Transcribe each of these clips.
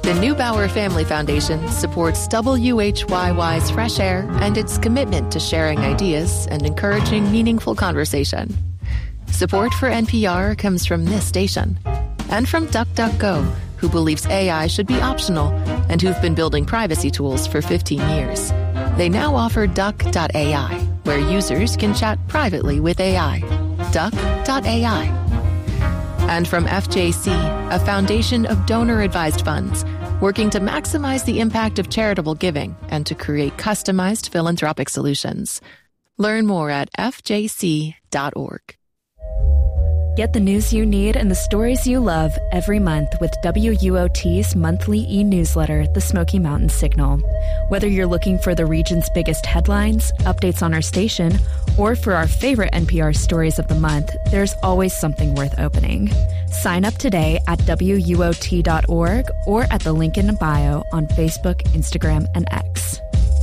The Neubauer Family Foundation supports WHYY's Fresh Air and its commitment to sharing ideas and encouraging meaningful conversation. Support for NPR comes from this station and from DuckDuckGo, who believes AI should be optional and who've been building privacy tools for 15 years. They now offer Duck.ai, where users can chat privately with AI. Duck.ai. And from FJC, a foundation of donor-advised funds, working to maximize the impact of charitable giving and to create customized philanthropic solutions. Learn more at fjc.org. Get the news you need and the stories you love every month with WUOT's monthly e-newsletter, The Smoky Mountain Signal. Whether you're looking for the region's biggest headlines, updates on our station, or for our favorite NPR stories of the month, there's always something worth opening. Sign up today at WUOT.org or at the link in the bio on Facebook, Instagram, and X.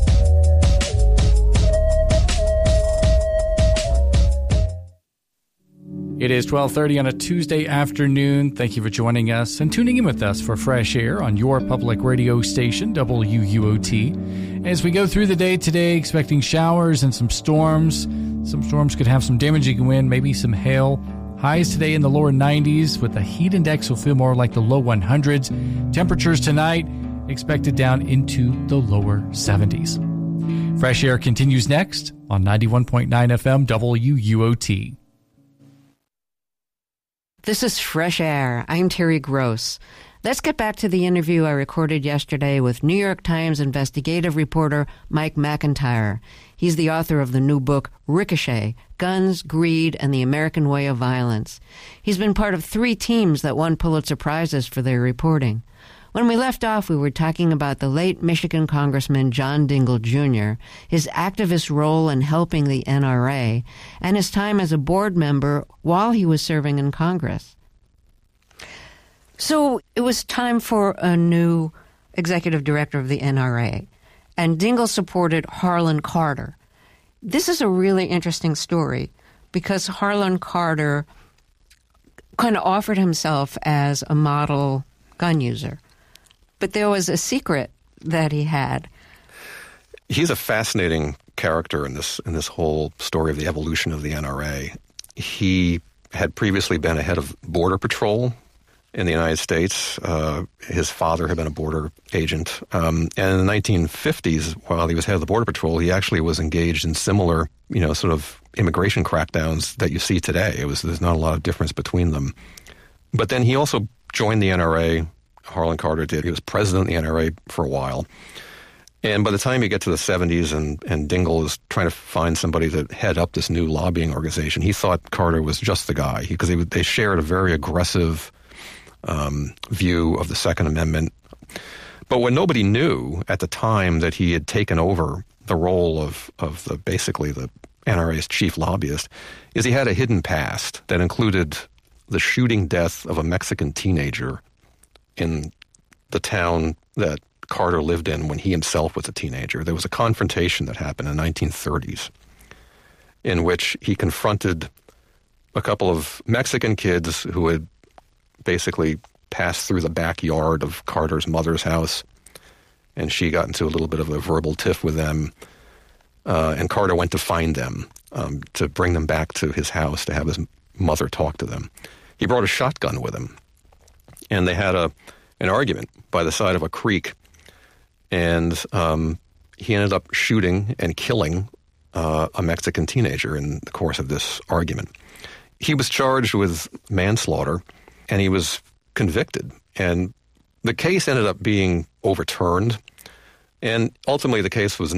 It is 12:30 on a Tuesday afternoon. Thank you for joining us and tuning in with us for Fresh Air on your public radio station, WUOT. As we go through the day today, expecting showers and some storms. Some storms could have some damaging wind, maybe some hail. Highs today in the lower 90s, with the heat index will feel more like the low 100s. Temperatures tonight expected down into the lower 70s. Fresh Air continues next on 91.9 FM WUOT. This is Fresh Air. I'm Terry Gross. Let's get back to the interview I recorded yesterday with New York Times investigative reporter Mike McIntyre. He's the author of the new book, Ricochet, Guns, Greed, and the American Way of Violence. He's been part of 3 teams that won Pulitzer Prizes for their reporting. When we left off, we were talking about the late Michigan Congressman John Dingell Jr., his activist role in helping the NRA, and his time as a board member while he was serving in Congress. So it was time for a new executive director of the NRA, and Dingell supported Harlan Carter. This is a really interesting story because Harlan Carter kind of offered himself as a model gun user. But there was a secret that he had. He's a fascinating character in this whole story of the evolution of the NRA. He had previously been a head of Border Patrol in the United States. His father had been a border agent. And in the 1950s, while he was head of the Border Patrol, he actually was engaged in similar, sort of immigration crackdowns that you see today. There's not a lot of difference between them. But then he also joined the NRA. Harlan Carter did. He was president of the NRA for a while. And by the time you get to the 70s and Dingell is trying to find somebody to head up this new lobbying organization, he thought Carter was just the guy because they shared a very aggressive view of the Second Amendment. But what nobody knew at the time that he had taken over the role of basically the NRA's chief lobbyist is he had a hidden past that included the shooting death of a Mexican teenager in the town that Carter lived in when he himself was a teenager. There was a confrontation that happened in the 1930s in which he confronted a couple of Mexican kids who had basically passed through the backyard of Carter's mother's house, and she got into a little bit of a verbal tiff with them, and Carter went to find them, to bring them back to his house to have his mother talk to them. He brought a shotgun with him. And they had an argument by the side of a creek, and he ended up shooting and killing a Mexican teenager in the course of this argument. He was charged with manslaughter, and he was convicted. And the case ended up being overturned, and ultimately the case was